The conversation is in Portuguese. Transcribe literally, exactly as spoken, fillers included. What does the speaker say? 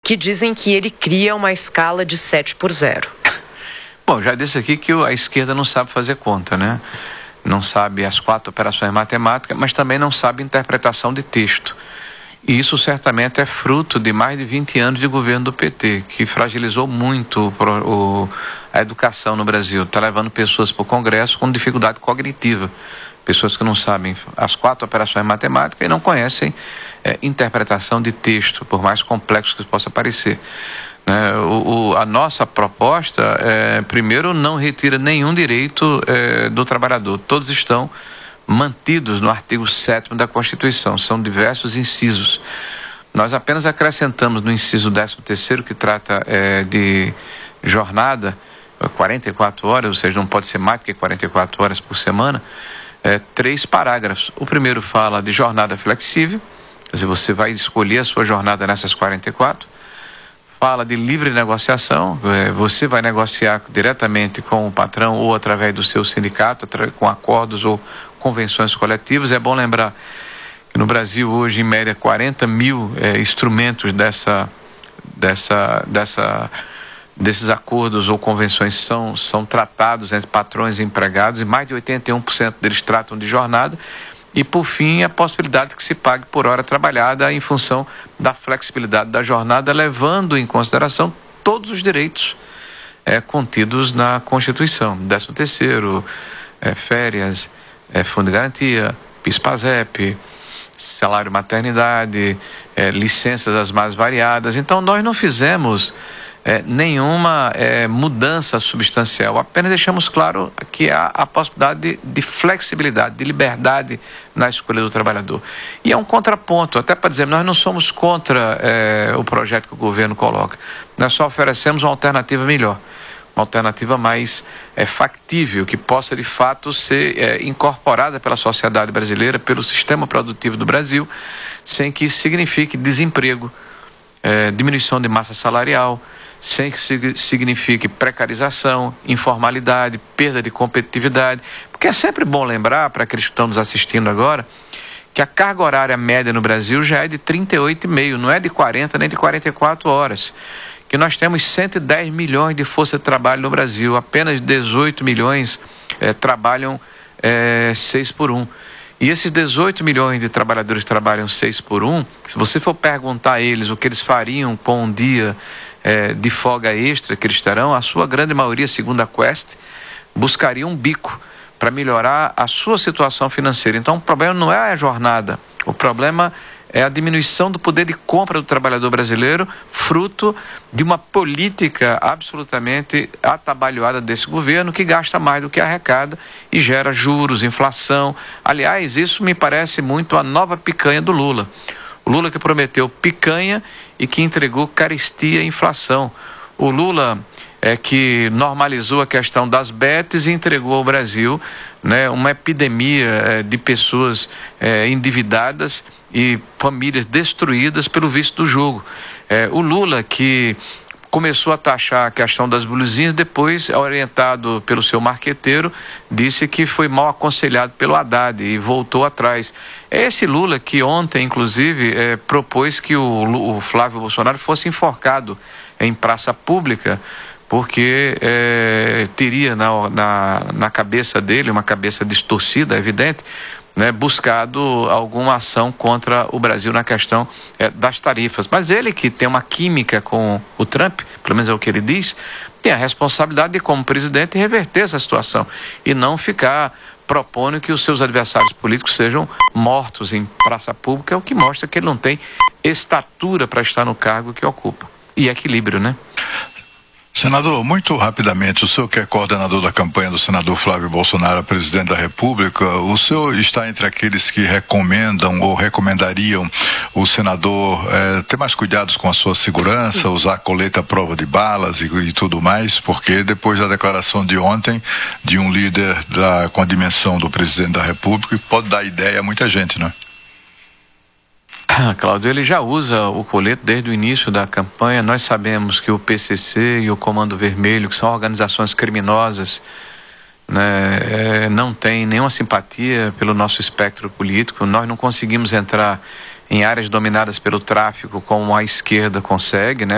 que dizem que ele cria uma escala de sete por zero. Bom, já disse aqui que a esquerda não sabe fazer conta, né? Não sabe as quatro operações matemáticas, mas também não sabe interpretação de texto. E isso certamente é fruto de mais de vinte anos de governo do P T, que fragilizou muito o, o, a educação no Brasil. Está levando pessoas para o Congresso com dificuldade cognitiva. Pessoas que não sabem as quatro operações matemáticas e não conhecem é, interpretação de texto, por mais complexo que possa parecer. Né? O, o, a nossa proposta, é, primeiro, não retira nenhum direito é, do trabalhador. Todos estão mantidos no artigo sétimo da Constituição. São diversos incisos. Nós apenas acrescentamos no inciso décimo terceiro, que trata é, de jornada, quarenta e quatro horas, ou seja, não pode ser mais do que quarenta e quatro horas por semana, é, três parágrafos. O primeiro fala de jornada flexível, quer dizer, você vai escolher a sua jornada nessas quarenta e quatro. Fala de livre negociação, é, você vai negociar diretamente com o patrão ou através do seu sindicato, com acordos ou convenções coletivas. É bom lembrar que no Brasil hoje, em média, quarenta mil é, instrumentos dessa, dessa, dessa, desses acordos ou convenções são, são tratados entre patrões e empregados, e mais de oitenta e um por cento deles tratam de jornada. E, por fim, a possibilidade que se pague por hora trabalhada em função da flexibilidade da jornada, levando em consideração todos os direitos é, contidos na Constituição. décimo terceiro, é, férias, é, fundo de garantia, PIS/PASEP, salário maternidade, é, licenças as mais variadas. Então, nós não fizemos É, nenhuma é, mudança substancial, apenas deixamos claro que há a possibilidade de, de flexibilidade, de liberdade na escolha do trabalhador. E é um contraponto, até para dizer, nós não somos contra é, o projeto que o governo coloca, nós só oferecemos uma alternativa melhor, uma alternativa mais é, factível, que possa de fato ser é, incorporada pela sociedade brasileira, pelo sistema produtivo do Brasil, sem que isso signifique desemprego, é, diminuição de massa salarial, sem que signifique precarização, informalidade, perda de competitividade, porque é sempre bom lembrar, para aqueles que estão nos assistindo agora, que a carga horária média no Brasil já é de trinta e oito vírgula cinco, não é de quarenta nem de quarenta e quatro horas, que nós temos cento e dez milhões de força de trabalho no Brasil, apenas dezoito milhões eh, trabalham eh, seis por um. E esses dezoito milhões de trabalhadores que trabalham seis por um, se você for perguntar a eles o que eles fariam com um dia é, de folga extra que eles terão, a sua grande maioria, segundo a Quest, buscaria um bico para melhorar a sua situação financeira. Então, o problema não é a jornada, o problema é a diminuição do poder de compra do trabalhador brasileiro, fruto de uma política absolutamente atabalhoada desse governo, que gasta mais do que arrecada e gera juros, inflação. Aliás, isso me parece muito a nova picanha do Lula. O Lula que prometeu picanha e que entregou carestia e inflação. O Lula é que normalizou a questão das betes e entregou ao Brasil, né, uma epidemia é, de pessoas é, endividadas e famílias destruídas pelo vício do jogo. É, o Lula que começou a taxar a questão das blusinhas, depois, orientado pelo seu marqueteiro, disse que foi mal aconselhado pelo Haddad e voltou atrás. É esse Lula que ontem, inclusive, é, propôs que o, o Flávio Bolsonaro fosse enforcado em praça pública, porque é, teria na, na, na cabeça dele, uma cabeça distorcida, evidente, né, buscado alguma ação contra o Brasil na questão é, das tarifas. Mas ele, que tem uma química com o Trump, pelo menos é o que ele diz, tem a responsabilidade de, como presidente, reverter essa situação e não ficar propondo que os seus adversários políticos sejam mortos em praça pública, o que mostra que ele não tem estatura para estar no cargo que ocupa. E equilíbrio, né? Senador, muito rapidamente, o senhor que é coordenador da campanha do senador Flávio Bolsonaro, presidente da República, o senhor está entre aqueles que recomendam ou recomendariam o senador eh, ter mais cuidados com a sua segurança, usar colete à prova de balas e, e tudo mais, porque depois da declaração de ontem de um líder da, com a dimensão do presidente da República, pode dar ideia a muita gente, né? Ah, Cláudio, ele já usa o colete desde o início da campanha. Nós sabemos que o P C C e o Comando Vermelho, que são organizações criminosas, né, é, não têm nenhuma simpatia pelo nosso espectro político. Nós não conseguimos entrar em áreas dominadas pelo tráfico como a esquerda consegue, né?